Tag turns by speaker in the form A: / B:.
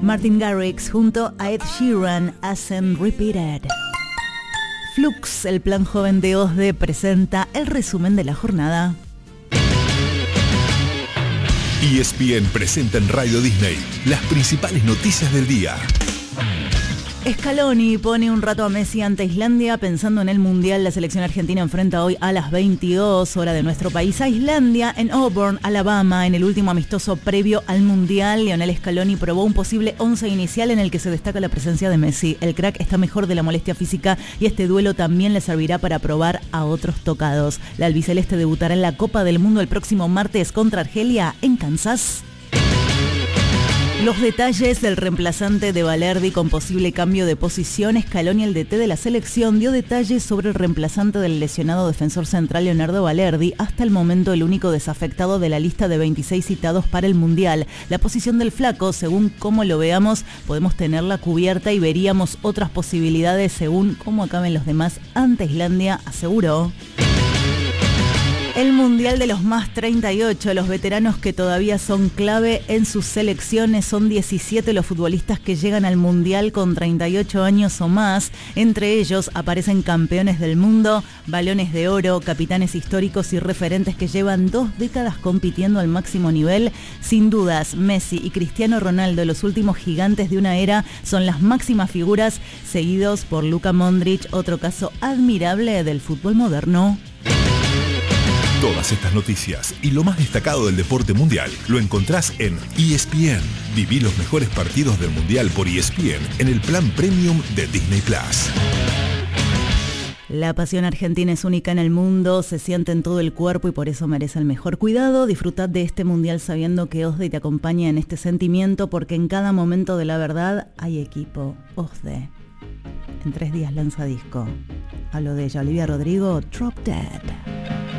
A: Martin Garrix junto a Ed Sheeran hacen Repeated. Flux, el plan joven de OSDE, presenta el resumen de la jornada.
B: ESPN presenta en Radio Disney las principales noticias del día.
A: Scaloni pone un rato a Messi ante Islandia pensando en el Mundial. La selección argentina enfrenta hoy a las 22 horas de nuestro país a Islandia en Auburn, Alabama. En el último amistoso previo al Mundial, Lionel Scaloni probó un posible 11 inicial en el que se destaca la presencia de Messi. El crack está mejor de la molestia física y este duelo también le servirá para probar a otros tocados. La albiceleste debutará en la Copa del Mundo el próximo martes contra Argelia en Kansas. Los detalles del reemplazante de Balerdi con posible cambio de posición. Scaloni, el DT de la selección, dio detalles sobre el reemplazante del lesionado defensor central Leonardo Balerdi, hasta el momento el único desafectado de la lista de 26 citados para el Mundial. La posición del flaco, según cómo lo veamos, podemos tenerla cubierta y veríamos otras posibilidades según cómo acaben los demás ante Islandia, aseguró. El Mundial de los más 38, los veteranos que todavía son clave en sus selecciones. Son 17 los futbolistas que llegan al Mundial con 38 años o más. Entre ellos aparecen campeones del mundo, balones de oro, capitanes históricos y referentes que llevan 2 décadas compitiendo al máximo nivel. Sin dudas, Messi y Cristiano Ronaldo, los últimos gigantes de una era, son las máximas figuras, seguidos por Luka Modric, otro caso admirable del fútbol moderno.
B: Todas estas noticias y lo más destacado del deporte mundial lo encontrás en ESPN. Viví los mejores partidos del mundial por ESPN en el plan premium de Disney Plus.
A: La pasión argentina es única en el mundo, se siente en todo el cuerpo y por eso merece el mejor cuidado. Disfrutad de este mundial sabiendo que OSDE te acompaña en este sentimiento, porque en cada momento de la verdad hay equipo. OSDE. En 3 días lanza disco. Hablo de ella, Olivia Rodrigo, Drop Dead.